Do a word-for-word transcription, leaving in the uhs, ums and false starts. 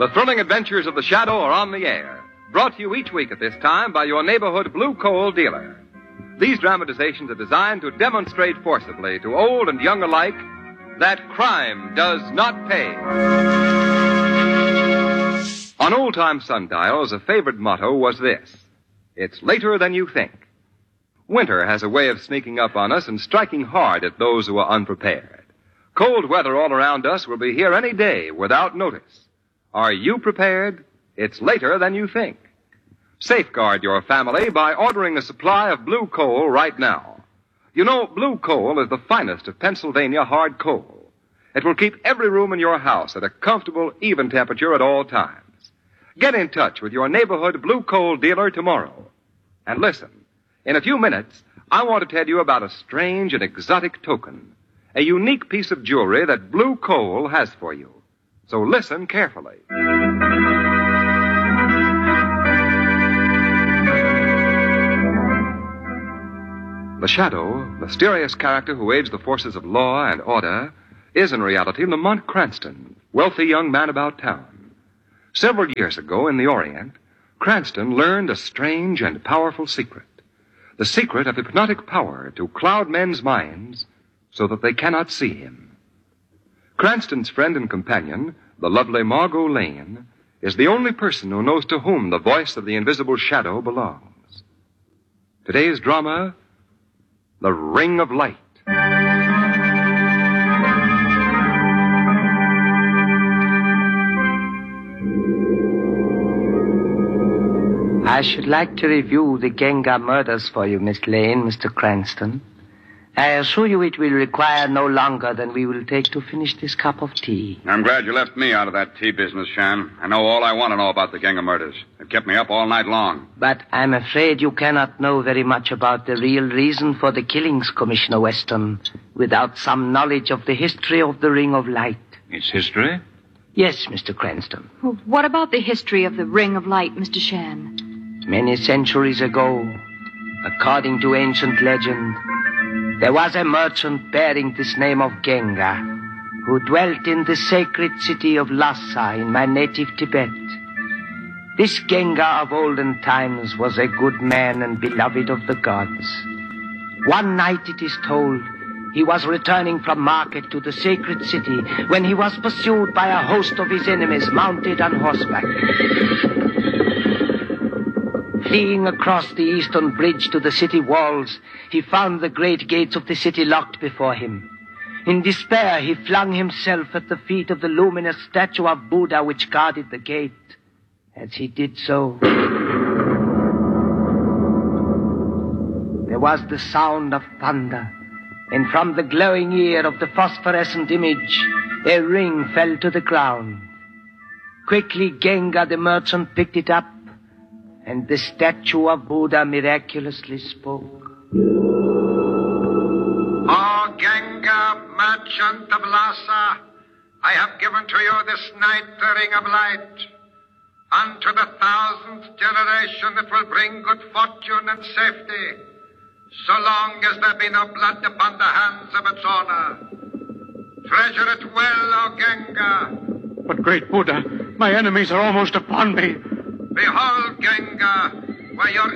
The thrilling adventures of the Shadow are on the air, brought to you each week at this time by your neighborhood Blue Coal dealer. These dramatizations are designed to demonstrate forcibly to old and young alike that crime does not pay. On old-time sundials, a favorite motto was this: it's later than you think. Winter has a way of sneaking up on us and striking hard at those who are unprepared. Cold weather all around us will be here any day without notice. Are you prepared? It's later than you think. Safeguard your family by ordering a supply of Blue Coal right now. You know, Blue Coal is the finest of Pennsylvania hard coal. It will keep every room in your house at a comfortable, even temperature at all times. Get in touch with your neighborhood Blue Coal dealer tomorrow. And listen, in a few minutes, I want to tell you about a strange and exotic token, a unique piece of jewelry that Blue Coal has for you. So listen carefully. The Shadow, mysterious character who aids the forces of law and order, is in reality Lamont Cranston, wealthy young man about town. Several years ago in the Orient, Cranston learned a strange and powerful secret. The secret of hypnotic power to cloud men's minds so that they cannot see him. Cranston's friend and companion, the lovely Margot Lane, is the only person who knows to whom the voice of the invisible Shadow belongs. Today's drama, The Ring of Light. I should like to review the Genga murders for you, Miss Lane, Mister Cranston. I assure you it will require no longer than we will take to finish this cup of tea. I'm glad you left me out of that tea business, Shan. I know all I want to know about the Genga murders. It kept me up all night long. But I'm afraid you cannot know very much about the real reason for the killings, Commissioner Weston, without some knowledge of the history of the Ring of Light. Its history? Yes, Mister Cranston. Well, what about the history of the Ring of Light, Mister Shan? Many centuries ago, according to ancient legend, there was a merchant bearing this name of Genga, who dwelt in the sacred city of Lhasa in my native Tibet. This Genga of olden times was a good man and beloved of the gods. One night, it is told, he was returning from market to the sacred city when he was pursued by a host of his enemies mounted on horseback. Fleeing across the eastern bridge to the city walls, he found the great gates of the city locked before him. In despair, he flung himself at the feet of the luminous statue of Buddha which guarded the gate. As he did so, there was the sound of thunder, and from the glowing ear of the phosphorescent image, a ring fell to the ground. Quickly, Genga the merchant picked it up, and the statue of Buddha miraculously spoke. O Genga, merchant of Lhasa, I have given to you this night the Ring of Light. Unto the thousandth generation it will bring good fortune and safety, so long as there be no blood upon the hands of its owner. Treasure it well, O Genga. But, great Buddha, my enemies are almost upon me. Behold, Genga, where your